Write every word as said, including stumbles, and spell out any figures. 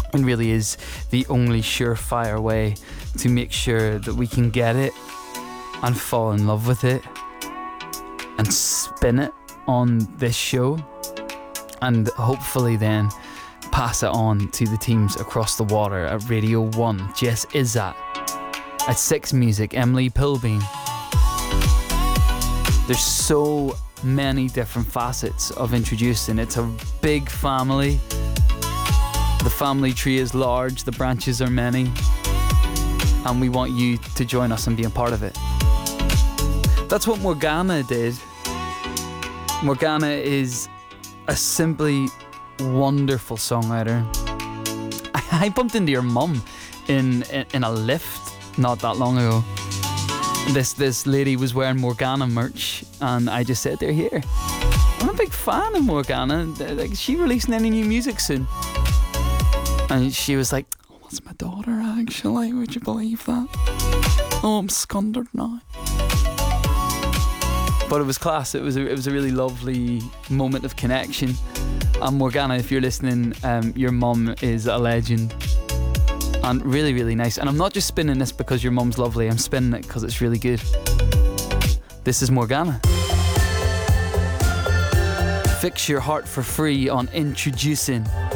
and really is the only surefire way to make sure that we can get it and fall in love with it and spin it on this show, and hopefully then pass it on to the teams across the water at Radio one. Jess Izzat at Six Music, Emily Pilbeam. There's so many different facets of introducing. It's a big family. The family tree is large, the branches are many, and we want you to join us and be a part of it. That's what Morgana did. Morgana is a simply wonderful songwriter. I, I bumped into your mum in, in in a lift not that long ago. This this lady was wearing Morgana merch, and I just said, "They're here." I'm a big fan of Morgana. Like, is she releasing any new music soon? And she was like, "Oh, that's my daughter, actually. Would you believe that? Oh, I'm skundered now." But it was class. It was a, it was a really lovely moment of connection. And Morgana, if you're listening, um, your mum is a legend. And really, really nice. And I'm not just spinning this because your mum's lovely. I'm spinning it because it's really good. This is Morgana. Fix your heart for free on Introducing.